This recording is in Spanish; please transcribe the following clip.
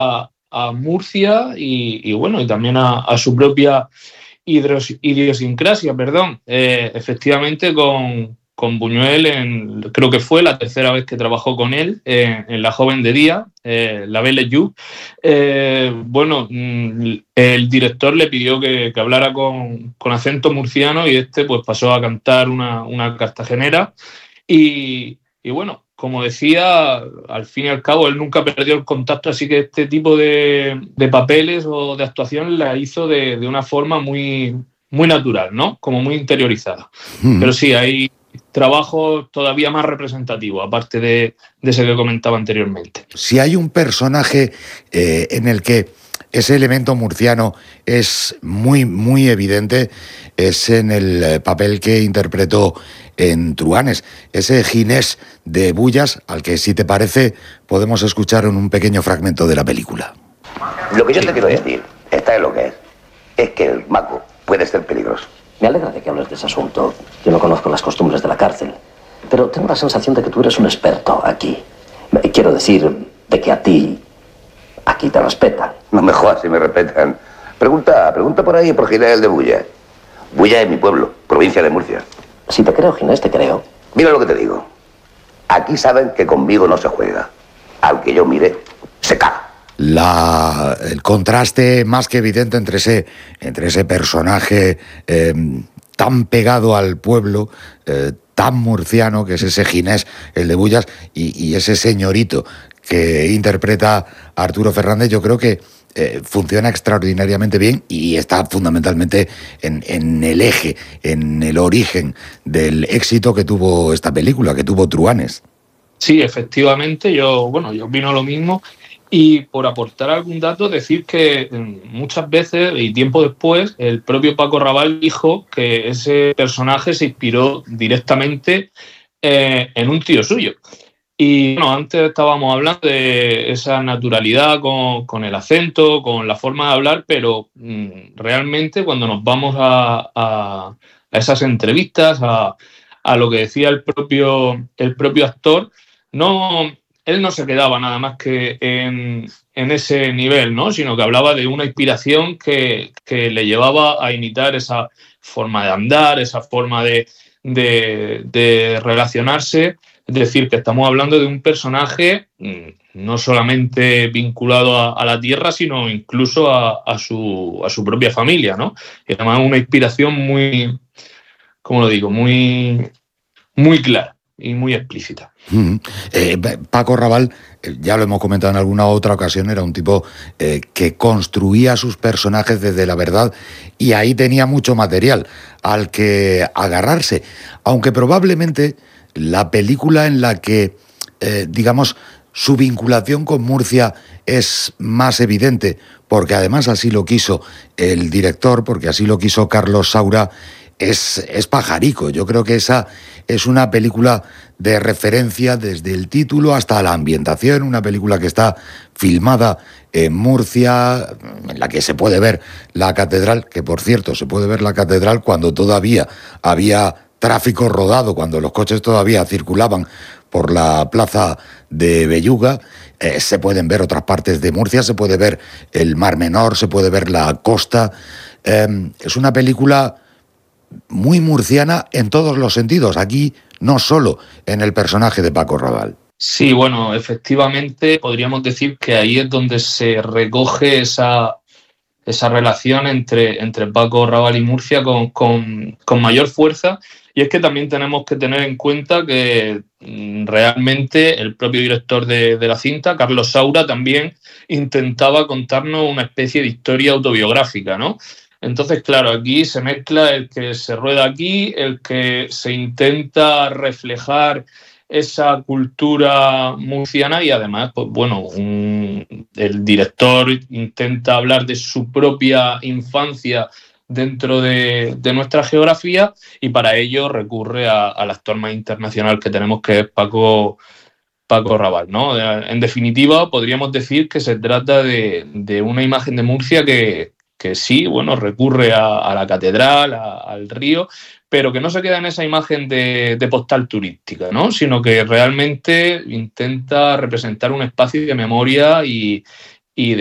a Murcia y bueno, y también a su propia idiosincrasia, perdón. Efectivamente, con Buñuel, creo que fue la tercera vez que trabajó con él en La joven de día, La Belle You. Bueno, el director le pidió que hablara con acento murciano y pues pasó a cantar una cartagenera y bueno, como decía, al fin y al cabo él nunca perdió el contacto, así que este tipo de papeles o de actuación la hizo de una forma muy, muy natural, ¿no? Como muy interiorizada. Pero sí, hay trabajos todavía más representativos, aparte de ese que comentaba anteriormente. Si hay un personaje en el que ese elemento murciano es muy, muy evidente, es en el papel que interpretó en Truanes, ese Ginés de Bullas, al que, si te parece, podemos escuchar en un pequeño fragmento de la película. Lo que yo te quiero decir, esta es lo que es que el maco puede ser peligroso. Me alegra de que hables de ese asunto. Yo no conozco las costumbres de la cárcel, pero tengo la sensación de que tú eres un experto aquí. Quiero decir, de que a ti, aquí te respetan. No me jodas si me respetan. Pregunta por ahí por Ginés de Bullas. Bullas es mi pueblo, provincia de Murcia. Si te creo, Ginés, te creo. Mira lo que te digo. Aquí saben que conmigo no se juega. Al que yo mire, se caga. El contraste más que evidente entre ese personaje tan pegado al pueblo, tan murciano, que es ese Ginés, el de Bullas, y ese señorito que interpreta Arturo Fernández, yo creo que funciona extraordinariamente bien y está fundamentalmente en el eje, en el origen del éxito que tuvo esta película, que tuvo Truanes. Sí, efectivamente, yo opino lo mismo. Y por aportar algún dato, decir que muchas veces y tiempo después el propio Paco Rabanne dijo que ese personaje se inspiró directamente en un tío suyo. Y bueno, antes estábamos hablando de esa naturalidad con el acento, con la forma de hablar, pero realmente cuando nos vamos a esas entrevistas, a lo que decía el propio actor, él no se quedaba nada más que en ese nivel, ¿no? Sino que hablaba de una inspiración que le llevaba a imitar esa forma de andar, esa forma de relacionarse. Es decir, que estamos hablando de un personaje no solamente vinculado a la tierra, sino incluso a su propia familia, ¿no? Y además una inspiración muy, ¿cómo lo digo?, muy, muy clara y muy explícita. Paco Rabanne, ya lo hemos comentado en alguna otra ocasión, era un tipo que construía sus personajes desde la verdad y ahí tenía mucho material al que agarrarse, aunque probablemente la película en la que, digamos, su vinculación con Murcia es más evidente, porque además así lo quiso el director, porque así lo quiso Carlos Saura, es Pajarico. Yo creo que esa es una película de referencia desde el título hasta la ambientación, una película que está filmada en Murcia, en la que se puede ver la catedral, que por cierto se puede ver la catedral cuando todavía había tráfico rodado, cuando los coches todavía circulaban por la plaza de Belluga. Se pueden ver otras partes de Murcia, se puede ver el Mar Menor, se puede ver la costa. Es una película muy murciana en todos los sentidos, aquí no solo en el personaje de Paco Rabanne. Sí, bueno, efectivamente podríamos decir que ahí es donde se recoge esa relación entre Paco Rabanne y Murcia con mayor fuerza. Y es que también tenemos que tener en cuenta que realmente el propio director de la cinta, Carlos Saura, también intentaba contarnos una especie de historia autobiográfica, ¿no? Entonces, claro, aquí se mezcla el que se rueda aquí, el que se intenta reflejar esa cultura murciana y además, pues bueno, el director intenta hablar de su propia infancia dentro de nuestra geografía y para ello recurre al actor más internacional que tenemos, que es Paco Rabanne, ¿no? En definitiva, podríamos decir que se trata de una imagen de Murcia que sí, bueno, recurre a la catedral, al río, pero que no se queda en esa imagen de postal turística, ¿no? Sino que realmente intenta representar un espacio de memoria y